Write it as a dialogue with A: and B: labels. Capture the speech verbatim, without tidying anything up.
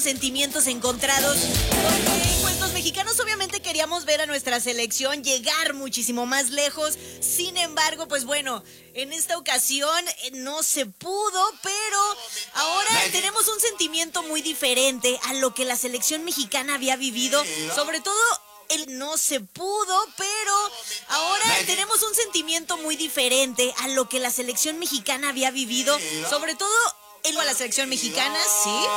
A: muchísimos sentimientos encontrados, porque pues los mexicanos obviamente queríamos ver a nuestra selección llegar muchísimo más lejos. Sin embargo, pues bueno, en esta ocasión eh, no se pudo, pero ahora tenemos un sentimiento muy diferente a lo que la selección mexicana había vivido, sobre todo el no se pudo, pero ahora tenemos un sentimiento muy diferente a lo que la selección mexicana había vivido, sobre todo el a la selección mexicana, sí.